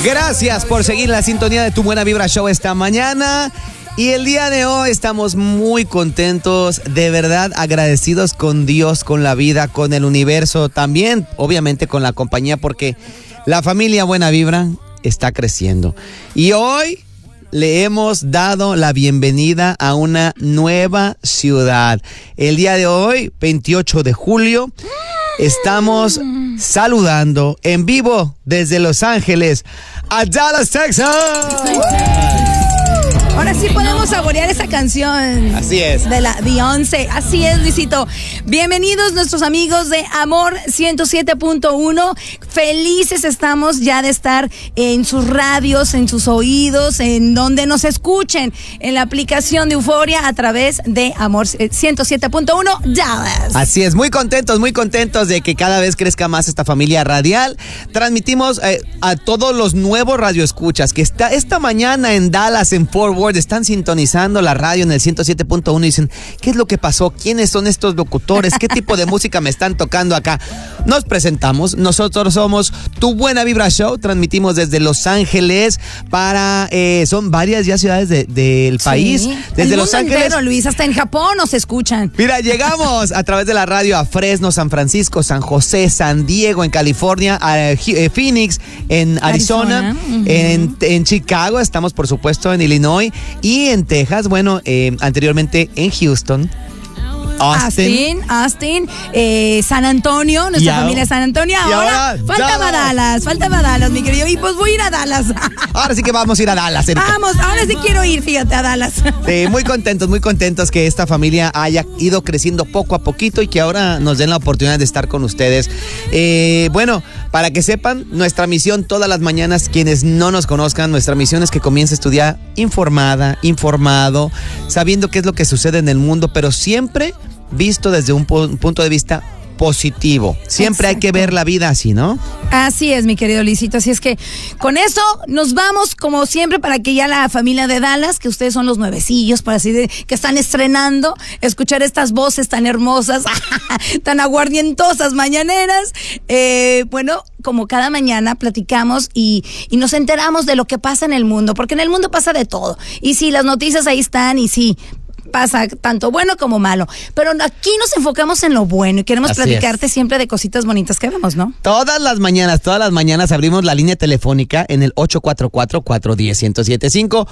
Gracias por seguir la sintonía de Tu Buena Vibra Show esta mañana. Y el día de hoy estamos muy contentos, de verdad agradecidos con Dios, con la vida, con el universo, también obviamente con la compañía, porque la familia Buena Vibra está creciendo. Y hoy le hemos dado la bienvenida a una nueva ciudad. El día de hoy, 28 de julio, estamos saludando en vivo desde Los Ángeles a Dallas, Texas. Ahora sí podemos saborear esa canción. Así es. De la Beyoncé. Así es, Luisito. Bienvenidos nuestros amigos de Amor 107.1. Felices estamos ya de estar en sus radios, en sus oídos, en donde nos escuchen, en la aplicación de Euforia a través de Amor 107.1 Dallas. Así es, muy contentos de que cada vez crezca más esta familia radial. Transmitimos a todos los nuevos radioescuchas que esta mañana en Dallas, en Fort Worth, están sintonizando la radio en el 107.1 y dicen, ¿qué es lo que pasó? ¿Quiénes son estos locutores? ¿Qué tipo de música me están tocando acá? Nos presentamos, nosotros somos Tu Buena Vibra Show, transmitimos desde Los Ángeles son varias ya ciudades del país. Desde el Los mundo Ángeles, entero, Luis, hasta en Japón nos escuchan. Mira, llegamos a través de la radio a Fresno, San Francisco, San José, San Diego en California, a Phoenix en Arizona. En Chicago, estamos por supuesto en Illinois y en Texas, bueno, anteriormente en Houston, Austin, San Antonio, nuestra familia San Antonio. Ahora faltaba Dallas, mi querido. Y pues voy a ir a Dallas. Ahora sí que vamos a ir a Dallas, Erika. Vamos, ahora sí quiero ir, fíjate, a Dallas. Sí, muy contentos que esta familia haya ido creciendo poco a poquito y que ahora nos den la oportunidad de estar con ustedes. Bueno, para que sepan, nuestra misión todas las mañanas, quienes no nos conozcan, nuestra misión es que comience tu día informado, sabiendo qué es lo que sucede en el mundo, pero siempre visto desde un punto de vista positivo. Siempre hay que ver la vida así, ¿no? Así es, mi querido Luisito. Así es que con eso nos vamos, como siempre, para que ya la familia de Dallas, que ustedes son los nuevecillos, para así que están estrenando, escuchar estas voces tan hermosas, tan aguardientosas mañaneras. Bueno, como cada mañana platicamos y nos enteramos de lo que pasa en el mundo, porque en el mundo pasa de todo. Y sí, las noticias ahí están y sí, pasa tanto bueno como malo, pero aquí nos enfocamos en lo bueno y queremos platicarte siempre de cositas bonitas que vemos, ¿no? Todas las mañanas abrimos la línea telefónica en el 844-410-1075,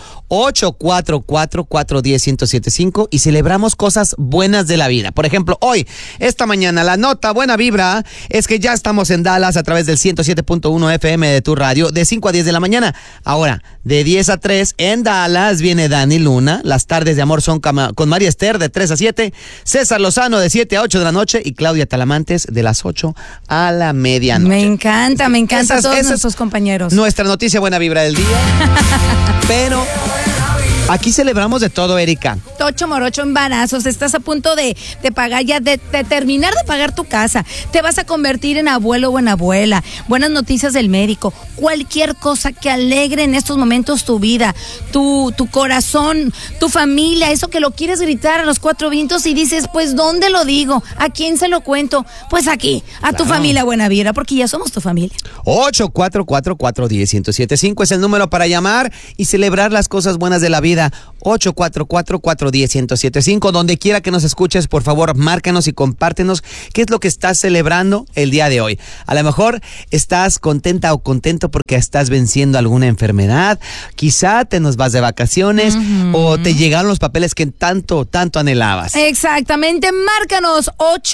844-410-1075 y celebramos cosas buenas de la vida. Por ejemplo, hoy, esta mañana, la nota buena vibra es que ya estamos en Dallas a través del 107.1 FM de tu radio de 5 a 10 de la mañana. Ahora, de 10 a 3 en Dallas viene Dani Luna, las tardes de amor son con María Esther de 3 a 7, César Lozano de 7 a 8 de la noche y Claudia Talamantes de las 8 a la medianoche. Me encanta todos nuestros compañeros. Nuestra noticia buena vibra del día. Pero aquí celebramos de todo, Erika. Tocho morocho, embarazos, estás a punto de pagar ya, de terminar de pagar tu casa, te vas a convertir en abuelo o en abuela, buenas noticias del médico, cualquier cosa que alegre en estos momentos tu vida, tu corazón, tu familia, eso que lo quieres gritar a los cuatro vientos y dices, pues ¿dónde lo digo? ¿A quién se lo cuento? Pues aquí, a tu familia Buena Vibra, porque ya somos tu familia. 844-410-1075 es el número para llamar y celebrar las cosas buenas de la vida. 844-410-1075. Donde quiera que nos escuches, por favor, márcanos y compártenos qué es lo que estás celebrando el día de hoy. A lo mejor estás contenta o contento porque estás venciendo alguna enfermedad, quizá te nos vas de vacaciones o te llegaron los papeles que tanto anhelabas. Exactamente, márcanos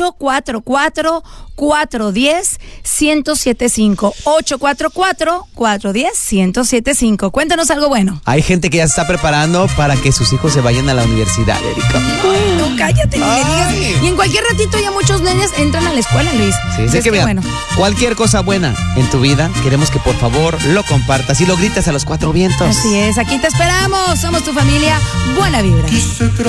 844-410-1075. 844-410-1075. Cuéntanos algo bueno. Hay gente que ya se está preparando para que sus hijos se vayan a la universidad, Erika. No, cállate, ni me digas. Y en cualquier ratito ya muchos nenes entran a la escuela, Luis. Sí, es que mira, bueno, cualquier cosa buena en tu vida, queremos que por favor lo compartas y lo grites a los cuatro vientos. Así es, aquí te esperamos. Somos tu familia Buena Vibra.